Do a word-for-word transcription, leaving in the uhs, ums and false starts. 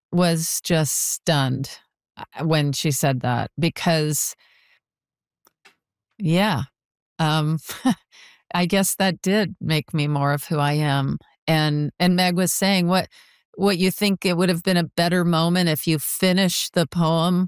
was just stunned uh, when she said that because yeah, um, I guess that did make me more of who I am. And and Meg was saying what what you think it would have been a better moment if you finished the poem